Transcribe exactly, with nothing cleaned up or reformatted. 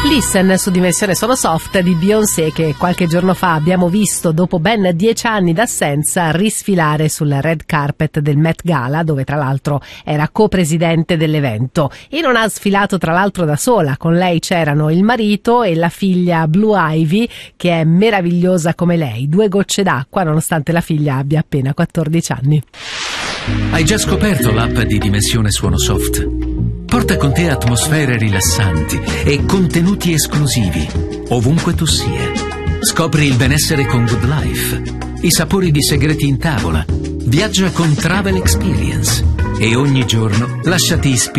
Listen su Dimensione Sono Soft di Beyoncé, che qualche giorno fa abbiamo visto, dopo ben dieci anni d'assenza, risfilare sul red carpet del Met Gala, dove tra l'altro era co-presidente dell'evento. E non ha sfilato tra l'altro da sola, con lei c'erano il marito e la figlia Blue Ivy, che è meravigliosa come lei, due gocce d'acqua nonostante la figlia abbia appena quattordici anni. Hai già scoperto l'app di Dimensione Suono Soft? Porta con te atmosfere rilassanti e contenuti esclusivi, ovunque tu sia. Scopri il benessere con Good Life, i sapori di segreti in tavola, viaggia con Travel Experience e ogni giorno lasciati ispirare